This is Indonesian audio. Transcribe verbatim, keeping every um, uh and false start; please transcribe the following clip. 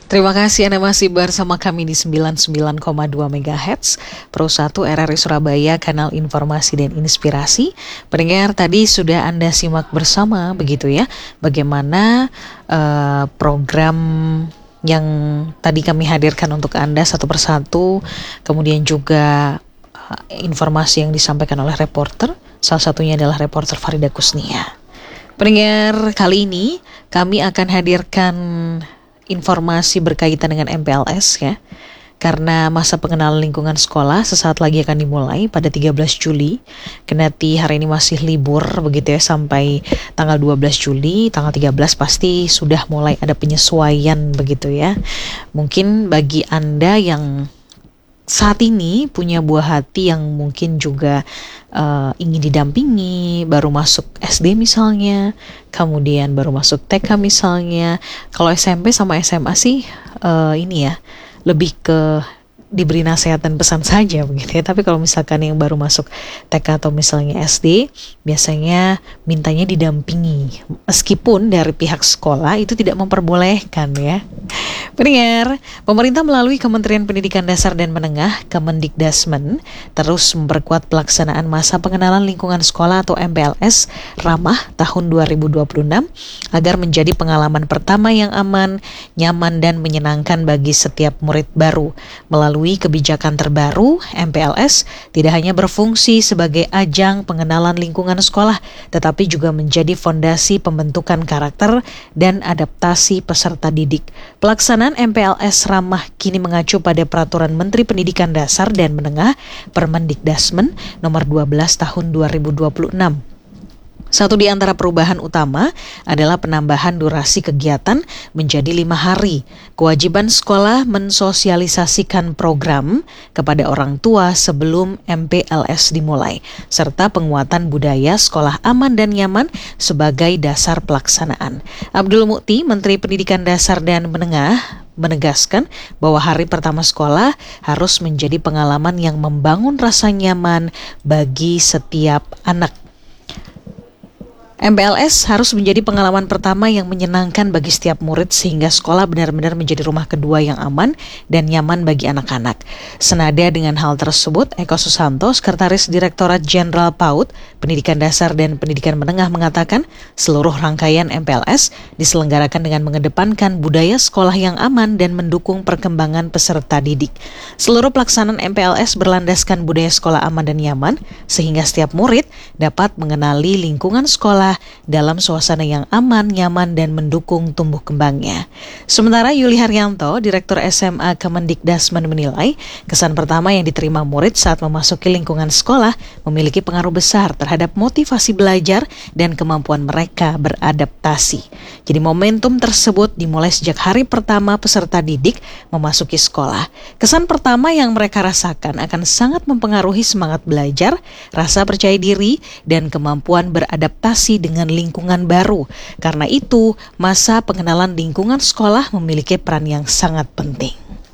Terima kasih Anda masih bersama kami di sembilan puluh sembilan koma dua megahertz Pro satu R R I Surabaya, kanal informasi dan inspirasi. Pendengar, tadi sudah Anda simak bersama begitu ya, bagaimana uh, program yang tadi kami hadirkan untuk Anda satu persatu, kemudian juga uh, informasi yang disampaikan oleh reporter, salah satunya adalah reporter Farida Kusnia. Pendengar, kali ini kami akan hadirkan informasi berkaitan dengan M P L S ya. Karena masa pengenalan lingkungan sekolah sesaat lagi akan dimulai pada tiga belas Juli. Kendati hari ini masih libur begitu ya sampai tanggal dua belas Juli, tanggal tiga belas pasti sudah mulai ada penyesuaian begitu ya. Mungkin bagi Anda yang saat ini punya buah hati yang mungkin juga uh, ingin didampingi, baru masuk S D misalnya, kemudian baru masuk T K misalnya. Kalau S M P sama S M A sih uh, ini ya, lebih ke diberi nasihat dan pesan saja begitu ya. Tapi kalau misalkan yang baru masuk T K atau misalnya S D, biasanya mintanya didampingi. Meskipun dari pihak sekolah itu tidak memperbolehkan ya. Pendengar, pemerintah melalui Kementerian Pendidikan Dasar dan Menengah, Kemendikdasmen, terus memperkuat pelaksanaan masa pengenalan lingkungan sekolah atau M P L S ramah tahun dua ribu dua puluh enam agar menjadi pengalaman pertama yang aman, nyaman, dan menyenangkan bagi setiap murid baru. Melalui kebijakan terbaru, M P L S tidak hanya berfungsi sebagai ajang pengenalan lingkungan sekolah, tetapi juga menjadi fondasi pembentukan karakter dan adaptasi peserta didik. Pelaksanaan M P L S ramah kini mengacu pada Peraturan Menteri Pendidikan Dasar dan Menengah Permendikdasmen nomor dua belas tahun dua ribu dua puluh enam. Satu di antara perubahan utama adalah penambahan durasi kegiatan menjadi lima hari. Kewajiban sekolah mensosialisasikan program kepada orang tua sebelum M P L S dimulai, serta penguatan budaya sekolah aman dan nyaman sebagai dasar pelaksanaan. Abdul Mukti, Menteri Pendidikan Dasar dan Menengah, menegaskan bahwa hari pertama sekolah harus menjadi pengalaman yang membangun rasa nyaman bagi setiap anak. M P L S harus menjadi pengalaman pertama yang menyenangkan bagi setiap murid sehingga sekolah benar-benar menjadi rumah kedua yang aman dan nyaman bagi anak-anak. Senada dengan hal tersebut, Eko Susanto, Sekretaris Direktorat Jenderal PAUD, Pendidikan Dasar dan Pendidikan Menengah mengatakan seluruh rangkaian M P L S diselenggarakan dengan mengedepankan budaya sekolah yang aman dan mendukung perkembangan peserta didik. Seluruh pelaksanaan M P L S berlandaskan budaya sekolah aman dan nyaman sehingga setiap murid dapat mengenali lingkungan sekolah dalam suasana yang aman, nyaman, dan mendukung tumbuh kembangnya. Sementara Yuli Haryanto, Direktur S M A Kemendikdasmen menilai, kesan pertama yang diterima murid saat memasuki lingkungan sekolah memiliki pengaruh besar terhadap motivasi belajar dan kemampuan mereka beradaptasi. Jadi momentum tersebut dimulai sejak hari pertama peserta didik memasuki sekolah. Kesan pertama yang mereka rasakan akan sangat mempengaruhi semangat belajar, rasa percaya diri, dan kemampuan beradaptasi dengan lingkungan baru. Karena itu, masa pengenalan lingkungan sekolah memiliki peran yang sangat penting.